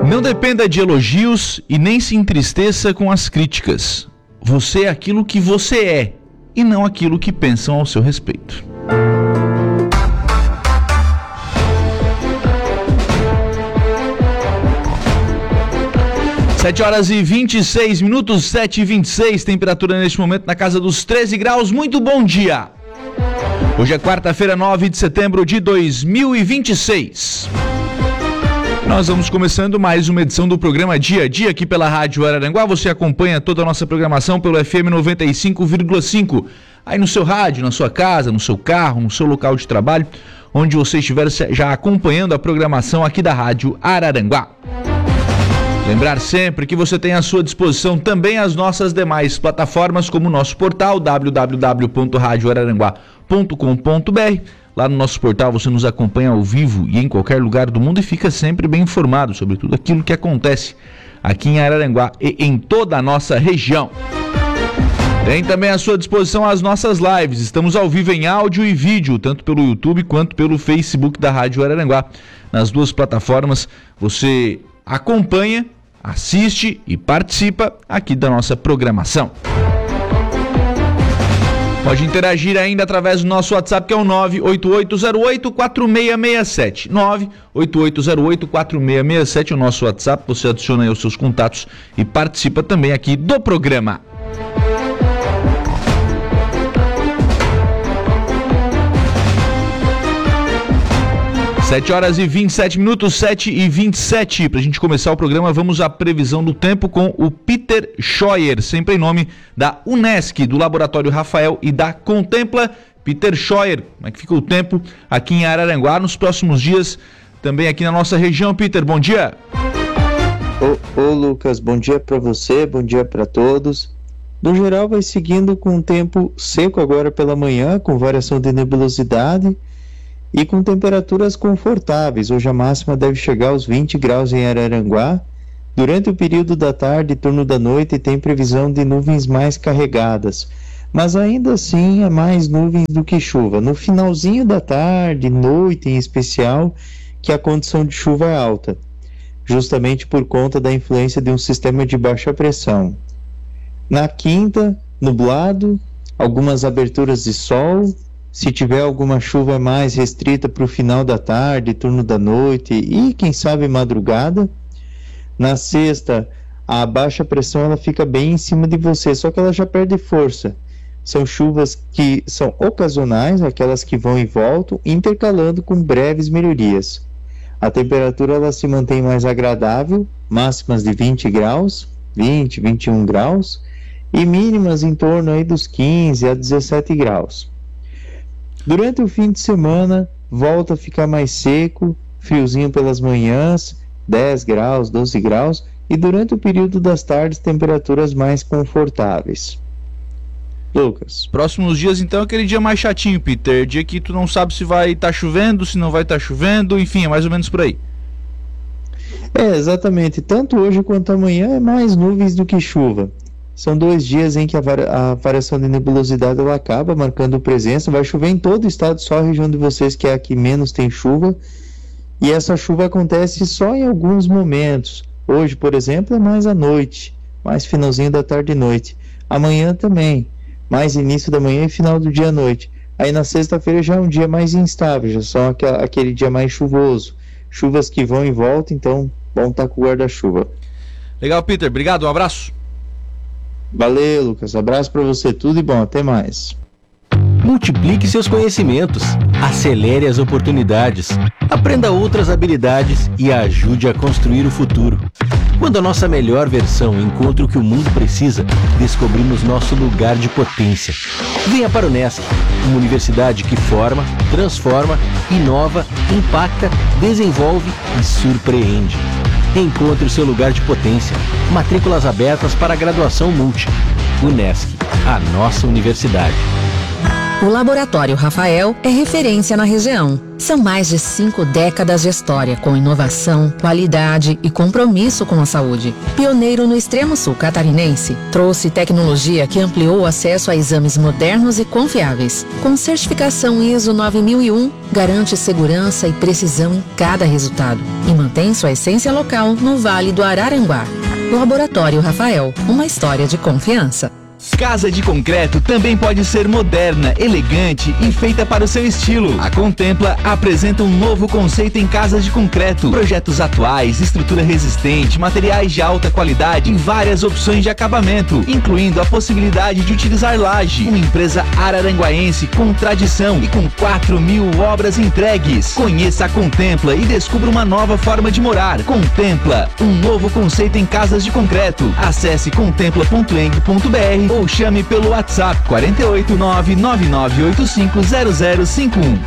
Não dependa de elogios e nem se entristeça com as críticas. Você é aquilo que você é e não aquilo que pensam ao seu respeito. Sete horas e 26 minutos, 7h26, temperatura neste momento na casa dos 13 graus. Muito bom dia! Hoje é quarta-feira, 9 de setembro de 2026. Nós vamos começando mais uma edição do programa Dia a Dia aqui pela Rádio Araranguá. Você acompanha toda a nossa programação pelo FM 95,5. Aí no seu rádio, na sua casa, no seu carro, no seu local de trabalho, onde você estiver já acompanhando a programação aqui da Rádio Araranguá. Lembrar sempre que você tem à sua disposição também as nossas demais plataformas, como o nosso portal www.radioararanguá.com.br. Lá no nosso portal você nos acompanha ao vivo e em qualquer lugar do mundo e fica sempre bem informado sobre tudo aquilo que acontece aqui em Araranguá e em toda a nossa região. Tem também à sua disposição as nossas lives. Estamos ao vivo em áudio e vídeo, tanto pelo YouTube quanto pelo Facebook da Rádio Araranguá. Nas duas plataformas você acompanha, assiste e participa aqui da nossa programação. Pode interagir ainda através do nosso WhatsApp, que é o 98808-4667. 98808-4667, o nosso WhatsApp. Você adiciona aí os seus contatos e participa também aqui do programa. Sete horas e 27 minutos, 7h27. Para a gente começar o programa, vamos à previsão do tempo com o Peter Scheuer, sempre em nome da Unesc, do Laboratório Rafael e da Contempla. Peter Scheuer, como é que fica o tempo aqui em Araranguá nos próximos dias, também aqui na nossa região? Peter, bom dia. Ô Lucas, bom dia para você, bom dia para todos. No geral vai seguindo com um tempo seco agora pela manhã, com variação de nebulosidade e com temperaturas confortáveis. Hoje a máxima deve chegar aos 20 graus em Araranguá. Durante o período da tarde e turno da noite tem previsão de nuvens mais carregadas, mas ainda assim há mais nuvens do que chuva. No finalzinho da tarde, noite em especial, que a condição de chuva é alta, justamente por conta da influência de um sistema de baixa pressão. Na quinta, nublado, algumas aberturas de sol. Se tiver alguma chuva mais restrita para o final da tarde, turno da noite e quem sabe madrugada. Na sexta, a baixa pressão ela fica bem em cima de você, só que ela já perde força. São chuvas que são ocasionais, aquelas que vão e voltam, intercalando com breves melhorias. A temperatura ela se mantém mais agradável, máximas de 20 graus, 20, 21 graus e mínimas em torno aí dos 15 a 17 graus. Durante o fim de semana, volta a ficar mais seco, friozinho pelas manhãs, 10 graus, 12 graus, e durante o período das tardes, temperaturas mais confortáveis. Lucas. Próximos dias, então, é aquele dia mais chatinho, Peter. Dia que tu não sabe se vai estar chovendo, se não vai estar chovendo, enfim, é mais ou menos por aí. Exatamente. Tanto hoje quanto amanhã é mais nuvens do que chuva. São 2 dias em que a variação de nebulosidade ela acaba marcando presença. Vai chover em todo o estado, só a região de vocês que é a que menos tem chuva. E essa chuva acontece só em alguns momentos. Hoje, por exemplo, é mais à noite, mais finalzinho da tarde e noite. Amanhã também, mais início da manhã e final do dia à noite. Aí na sexta-feira já é um dia mais instável, já só aquele dia mais chuvoso. Chuvas que vão e voltam, então bom estar com o guarda-chuva. Legal, Peter. Obrigado, um abraço. Valeu, Lucas. Abraço para você, tudo e bom, até mais. Multiplique seus conhecimentos, acelere as oportunidades, aprenda outras habilidades e ajude a construir o futuro. Quando a nossa melhor versão encontra o que o mundo precisa, descobrimos nosso lugar de potência. Venha para o Unesc, uma universidade que forma, transforma, inova, impacta, desenvolve e surpreende. Encontre o seu lugar de potência. Matrículas abertas para a graduação multi. Unesc, a nossa universidade. O Laboratório Rafael é referência na região. São mais de 5 décadas de história com inovação, qualidade e compromisso com a saúde. Pioneiro no extremo sul catarinense, trouxe tecnologia que ampliou o acesso a exames modernos e confiáveis. Com certificação ISO 9001, garante segurança e precisão em cada resultado e mantém sua essência local no Vale do Araranguá. Laboratório Rafael, uma história de confiança. Casa de concreto também pode ser moderna, elegante e feita para o seu estilo. A Contempla apresenta um novo conceito em casas de concreto. Projetos atuais, estrutura resistente, materiais de alta qualidade e várias opções de acabamento, incluindo a possibilidade de utilizar laje. Uma empresa araranguaense com tradição e com 4.000 obras entregues. Conheça a Contempla e descubra uma nova forma de morar. Contempla, um novo conceito em casas de concreto. Acesse contempla.eng.br ou chame pelo WhatsApp 489-9985-0051.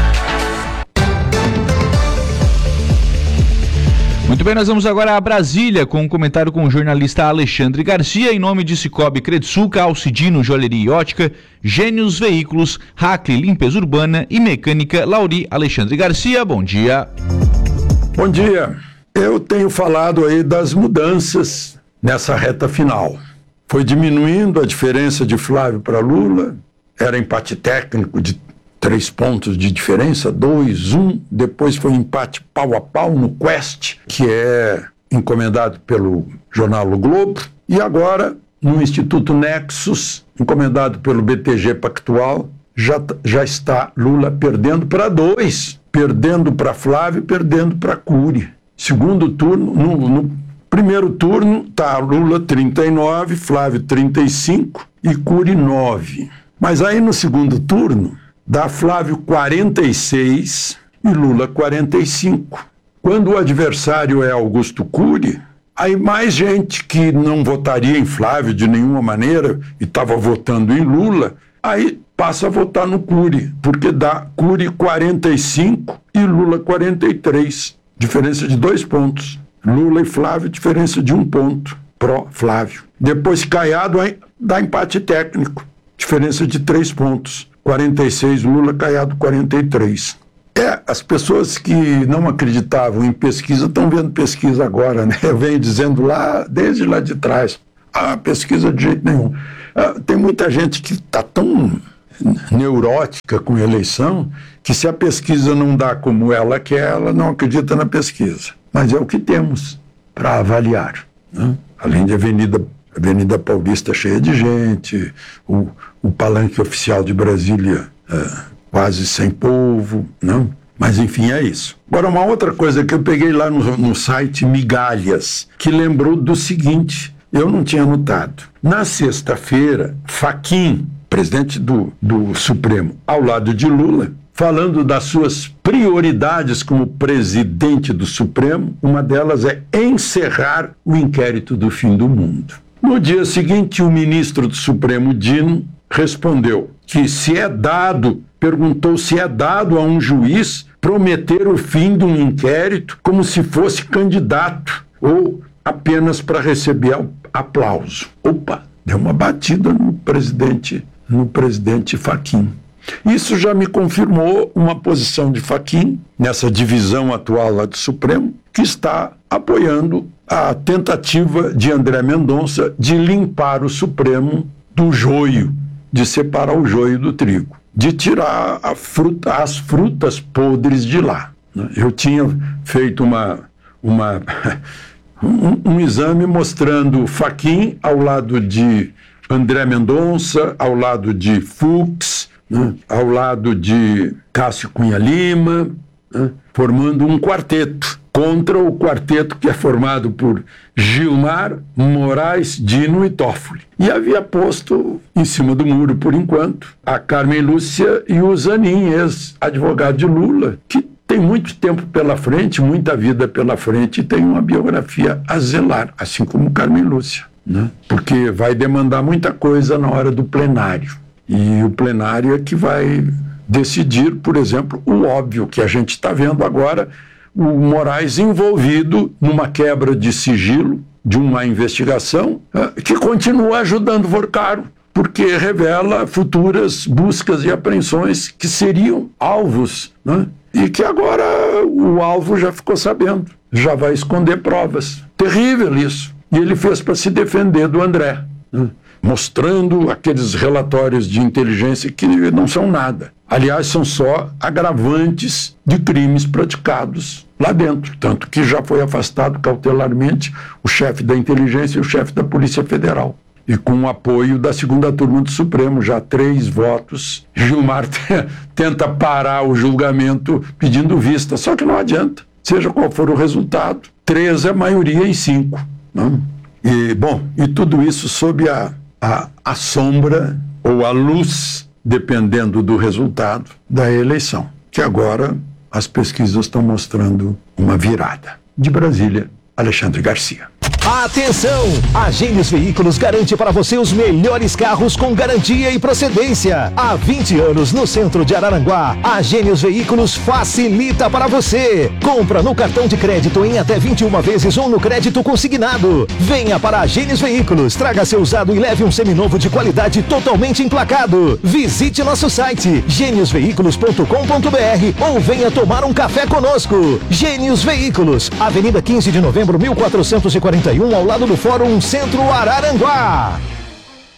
Muito bem, nós vamos agora a Brasília com um comentário com o jornalista Alexandre Garcia, em nome de Cicobi Credsuca, Alcidino Joalheria e Ótica, Gênios Veículos, Hackley Limpeza Urbana e Mecânica Lauri. Alexandre Garcia, bom dia. Bom dia. Eu tenho falado aí das mudanças nessa reta final. Foi diminuindo a diferença de Flávio para Lula, era empate técnico de 3 pontos de diferença, 2-1, depois foi um empate pau a pau no Quest, que é encomendado pelo jornal O Globo, e agora no Instituto Nexus, encomendado pelo BTG Pactual, já está Lula perdendo para 2, perdendo para Flávio, perdendo para Cury. Segundo turno, no primeiro turno está Lula 39, Flávio 35 e Cury 9. Mas aí no segundo turno dá Flávio 46 e Lula 45. Quando o adversário é Augusto Cury, aí mais gente que não votaria em Flávio de nenhuma maneira e estava votando em Lula, aí passa a votar no Cury, porque dá Cury 45 e Lula 43, diferença de 2 pontos. Lula e Flávio, diferença de 1 ponto, pró-Flávio. Depois Caiado dá empate técnico, diferença de 3 pontos. 46 Lula, Caiado 43. As pessoas que não acreditavam em pesquisa estão vendo pesquisa agora, né? Eu venho dizendo desde lá de trás, pesquisa de jeito nenhum. Tem muita gente que está tão neurótica com eleição que se a pesquisa não dá como ela quer, ela não acredita na pesquisa. Mas é o que temos para avaliar, né? Além de Avenida Paulista cheia de gente, o palanque oficial de Brasília quase sem povo, não? Mas enfim, é isso. Agora, uma outra coisa que eu peguei lá no site Migalhas, que lembrou do seguinte, eu não tinha notado. Na sexta-feira, Fachin, presidente do Supremo, ao lado de Lula, falando das suas prioridades como presidente do Supremo, uma delas é encerrar o inquérito do fim do mundo. No dia seguinte, o ministro do Supremo, Dino, respondeu que perguntou se é dado a um juiz prometer o fim de um inquérito como se fosse candidato ou apenas para receber aplauso. Opa, deu uma batida no presidente Fachin. Isso já me confirmou uma posição de Fachin, nessa divisão atual lá do Supremo, que está apoiando a tentativa de André Mendonça de limpar o Supremo do joio, de separar o joio do trigo, de tirar as frutas podres de lá. Eu tinha feito um exame mostrando Fachin ao lado de André Mendonça, ao lado de Fux, né, ao lado de Cássio Cunha Lima, né, formando um quarteto, contra o quarteto que é formado por Gilmar, Moraes, Dino e Toffoli. E havia posto em cima do muro, por enquanto, a Carmen Lúcia e o Zanin, ex-advogado de Lula, que tem muito tempo pela frente, muita vida pela frente e tem uma biografia a zelar, assim como Carmen Lúcia, né? Porque vai demandar muita coisa na hora do plenário. E o plenário é que vai decidir, por exemplo, o óbvio que a gente está vendo agora, o Moraes envolvido numa quebra de sigilo de uma investigação que continua ajudando Vorcaro, porque revela futuras buscas e apreensões que seriam alvos, né? E que agora o alvo já ficou sabendo, já vai esconder provas. Terrível isso. E ele fez para se defender do André, né? Mostrando aqueles relatórios de inteligência que não são nada. Aliás, são só agravantes de crimes praticados lá dentro. Tanto que já foi afastado cautelarmente o chefe da inteligência e o chefe da Polícia Federal. E com o apoio da segunda turma do Supremo, já 3 votos. Gilmar tenta parar o julgamento pedindo vista, só que não adianta. Seja qual for o resultado, 3 é maioria em 5. Não? E tudo isso sob a sombra ou a luz, dependendo do resultado da eleição, que agora as pesquisas estão mostrando uma virada. De Brasília, Alexandre Garcia. Atenção! A Gênios Veículos garante para você os melhores carros com garantia e procedência. Há 20 anos no centro de Araranguá, a Gênios Veículos facilita para você. Compra no cartão de crédito em até 21 vezes ou no crédito consignado. Venha para a Gênios Veículos, traga seu usado e leve um seminovo de qualidade totalmente emplacado. Visite nosso site geniosveículos.com.br ou venha tomar um café conosco. Gênios Veículos, Avenida 15 de Novembro, 1441, ao lado do Fórum Centro Araranguá.